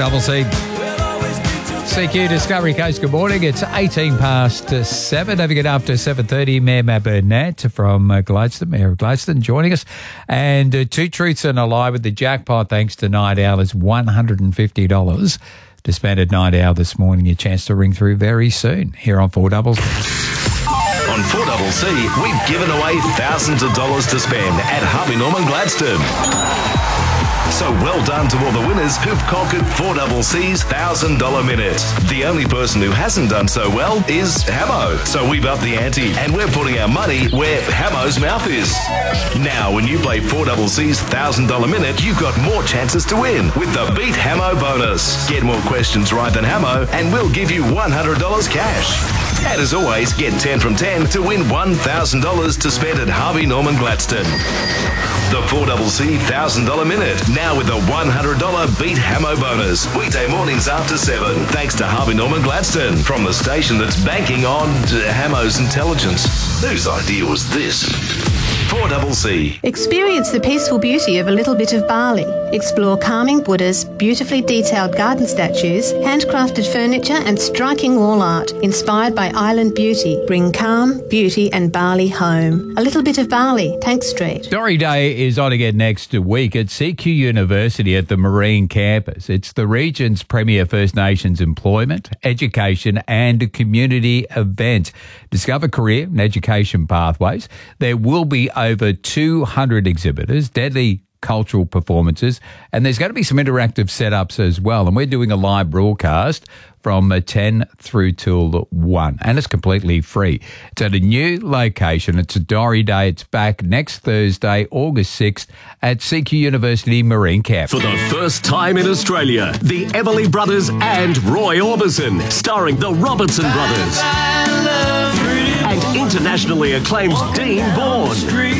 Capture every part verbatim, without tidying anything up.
double C. C Q Discovery Coast, good morning. It's eighteen past seven. Don't forget, after seven thirty, Mayor Matt Burnett from uh, Gladstone, Mayor of Gladstone, joining us. And uh, two truths and a lie with the jackpot, thanks to Night Owl, is one hundred fifty dollars to spend at Night Owl this morning. A chance to ring through very soon here on four double C. On four double C, we've given away thousands of dollars to spend at Harvey Norman Gladstone. So well done to all the winners who've conquered four double C's one thousand dollars minute. The only person who hasn't done so well is Hamo. So we've upped the ante and we're putting our money where Hamo's mouth is. Now, when you play four double C's one thousand dollars minute, you've got more chances to win with the Beat Hamo bonus. Get more questions right than Hamo and we'll give you one hundred dollars cash. And as always, get ten from ten to win one thousand dollars to spend at Harvey Norman Gladstone. The four double C one thousand dollars minute, now with a one hundred dollars Beat Hamo bonus. Weekday mornings after seven, thanks to Harvey Norman Gladstone, from the station that's banking on Hamo's intelligence. Whose idea was this? four double C. Experience the peaceful beauty of a little bit of Bali. Explore calming Buddhas, beautifully detailed garden statues, handcrafted furniture and striking wall art inspired by island beauty. Bring calm, beauty and Bali home. A little bit of Bali, Tank Street. Story Day is on again next week at C Q University at the Marine Campus. It's the region's premier First Nations employment, education and community event. Discover career and education pathways. There will be over two hundred exhibitors, deadly cultural performances, and there's going to be some interactive setups as well. And we're doing a live broadcast from ten through till one, and it's completely free. It's at a new location. It's a Story Day. It's back next Thursday, August sixth, at C Q University Marine Camp. For the first time in Australia, the Everly Brothers and Roy Orbison, starring the Robertson Brothers. And internationally acclaimed Dean Bourne.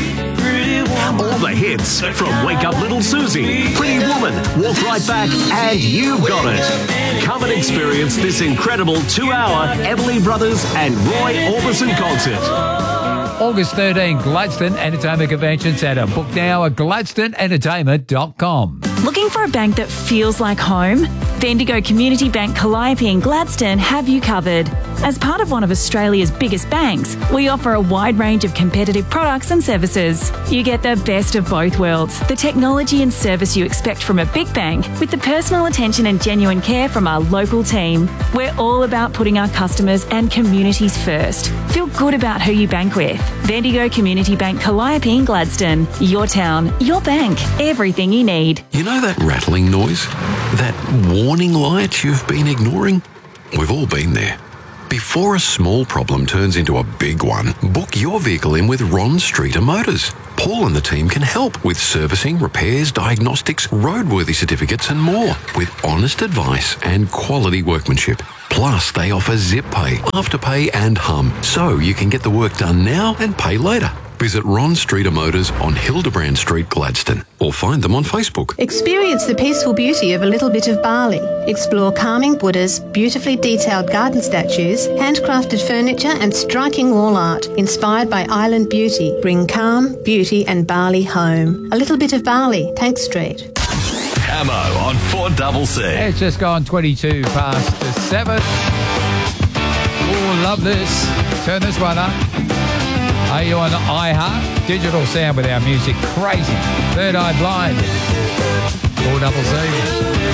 All the hits from Wake Up Little Susie, Pretty Woman, Walk Right Back, and You've Got It. Come and experience this incredible two-hour Everly Brothers and Roy Orbison concert. August thirteenth, Gladstone Entertainment Convention Centre. Book now at gladstone entertainment dot com. Looking for a bank that feels like home? Bendigo Community Bank Calliope in Gladstone have you covered. As part of one of Australia's biggest banks, we offer a wide range of competitive products and services. You get the best of both worlds, the technology and service you expect from a big bank, with the personal attention and genuine care from our local team. We're all about putting our customers and communities first. Feel good about who you bank with. Bendigo Community Bank Calliope in Gladstone. Your town, your bank, everything you need. You know that rattling noise? That warning light you've been ignoring? We've all been there. Before a small problem turns into a big one, book your vehicle in with Ron Streeter Motors. Paul and the team can help with servicing, repairs, diagnostics, roadworthy certificates and more, with honest advice and quality workmanship. Plus, they offer Zip Pay, Afterpay and Hum, so you can get the work done now and pay later. Visit Ron Streeter Motors on Hildebrand Street, Gladstone, or find them on Facebook. Experience the peaceful beauty of a little bit of Bali. Explore calming Buddhas, beautifully detailed garden statues, handcrafted furniture and striking wall art inspired by island beauty. Bring calm, beauty and Bali home. A little bit of Bali, Tank Street. Hamo on four double C. It's just gone twenty-two past seven. Oh, love this. Turn this one up. Are you on iHeart? Digital sound with our music. Crazy. Third Eye Blind. four double C.